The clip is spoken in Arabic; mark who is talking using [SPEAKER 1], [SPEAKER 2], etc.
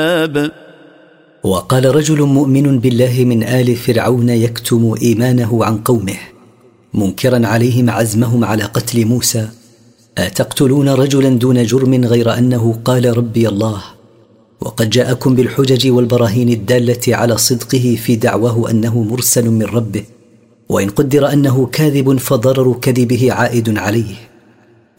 [SPEAKER 1] وقال رجل مؤمن بالله من آل فرعون يكتم إيمانه عن قومه منكرا عليهم عزمهم على قتل موسى: أتقتلون رجلا دون جرم غير أنه قال ربي الله، وقد جاءكم بالحجج والبراهين الدالة على صدقه في دعواه أنه مرسل من ربه، وإن قدر أنه كاذب فضرر كذبه عائد عليه.